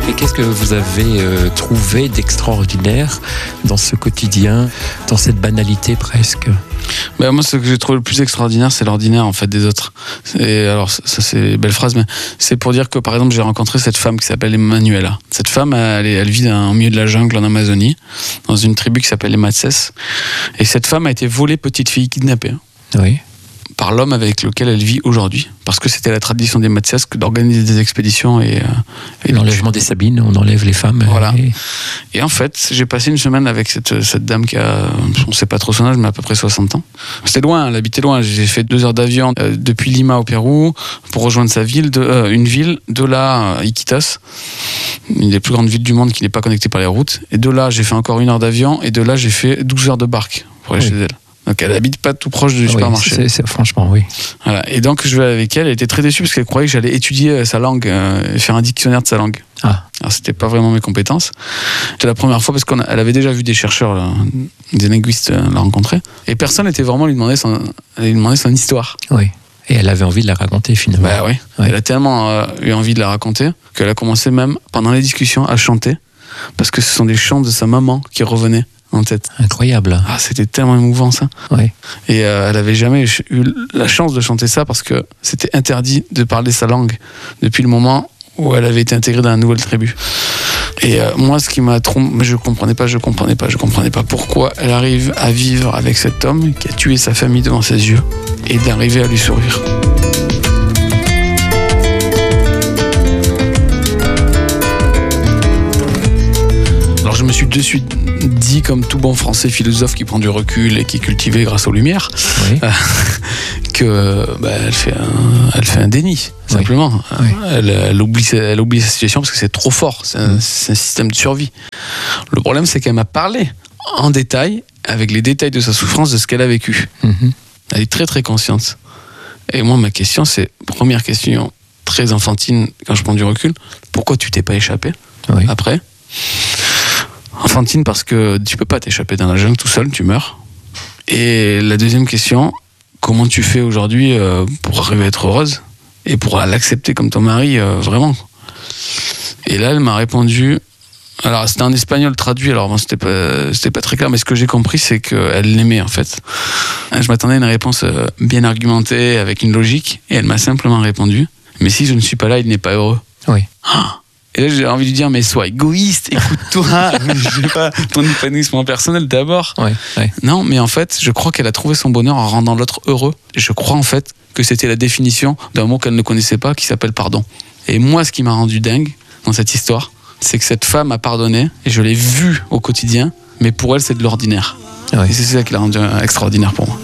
Et qu'est-ce que vous avez trouvé d'extraordinaire dans ce quotidien, dans cette banalité presque ? Moi, ce que j'ai trouvé le plus extraordinaire, c'est l'ordinaire en fait des autres. Et alors, ça c'est une belle phrase, mais c'est pour dire que par exemple, j'ai rencontré cette femme qui s'appelle Emanuela. Cette femme, elle vit au milieu de la jungle en Amazonie, dans une tribu qui s'appelle les Matsés. Et cette femme a été volée petite fille, kidnappée. Oui. Par l'homme avec lequel elle vit aujourd'hui. Parce que c'était la tradition des Matsés d'organiser des expéditions et l'enlèvement des Sabines, on enlève les femmes. Voilà. Et en fait, j'ai passé une semaine avec cette dame qui a, on ne sait pas trop son âge, mais à peu près 60 ans. C'était loin, elle habitait loin. J'ai fait 2 heures d'avion depuis Lima au Pérou pour rejoindre sa ville, une ville, de là Iquitos, une des plus grandes villes du monde qui n'est pas connectée par les routes. Et de là, j'ai fait encore 1 heure d'avion et de là, j'ai fait 12 heures de barque pour aller chez elle. Donc elle habite pas tout proche du supermarché. Franchement, oui. Voilà. Et donc je vais avec elle. Elle était très déçue parce qu'elle croyait que j'allais étudier sa langue, faire un dictionnaire de sa langue. Alors c'était pas vraiment mes compétences. C'était la première fois parce qu'elle avait déjà vu des chercheurs, là, des linguistes la rencontrer. Et personne n'était vraiment lui demander son histoire. Oui. Et elle avait envie de la raconter finalement. Oui. Elle a tellement eu envie de la raconter qu'elle a commencé même pendant les discussions à chanter parce que ce sont des chants de sa maman qui revenaient en tête. Incroyable. C'était tellement émouvant ça. Oui. Et elle avait jamais eu la chance de chanter ça parce que c'était interdit de parler sa langue depuis le moment où elle avait été intégrée dans la nouvelle tribu. Et moi, ce qui m'a trompé, je comprenais pas pourquoi elle arrive à vivre avec cet homme qui a tué sa famille devant ses yeux et d'arriver à lui sourire. Alors je me suis de suite dit, comme tout bon français philosophe qui prend du recul et qui est cultivé grâce aux Lumières, que elle fait un déni, simplement. Oui. Elle oublie sa situation parce que c'est trop fort, c'est un système de survie. Le problème, c'est qu'elle m'a parlé en détail, avec les détails de sa souffrance, de ce qu'elle a vécu. Elle est très très consciente. Et moi, ma question, c'est, première question très enfantine quand je prends du recul, pourquoi tu t'es pas échappé après ? Enfantine parce que tu peux pas t'échapper dans la jungle tout seul, tu meurs. Et la deuxième question, comment tu fais aujourd'hui pour arriver à être heureuse et pour l'accepter comme ton mari vraiment. Et là, elle m'a répondu, alors c'était en espagnol traduit, alors bon, c'était pas très clair, mais ce que j'ai compris, c'est qu'elle l'aimait en fait. Je m'attendais à une réponse bien argumentée, avec une logique, et elle m'a simplement répondu, mais si je ne suis pas là, il n'est pas heureux. Oui. Et là, j'ai envie de lui dire, mais sois égoïste, écoute-toi, je sais pas, ton épanouissement personnel d'abord. Non, mais en fait, je crois qu'elle a trouvé son bonheur en rendant l'autre heureux. Et je crois en fait que c'était la définition d'un mot qu'elle ne connaissait pas, qui s'appelle pardon. Et moi, ce qui m'a rendu dingue dans cette histoire, c'est que cette femme a pardonné, et je l'ai vue au quotidien, mais pour elle, c'est de l'ordinaire. Et c'est ça qui l'a rendu extraordinaire pour moi.